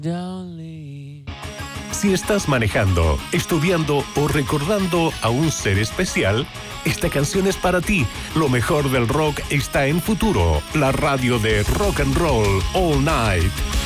Darling. Si estás manejando, estudiando o recordando a un ser especial, esta canción es para ti. Lo mejor del rock está en Futuro, la radio de rock and roll all night.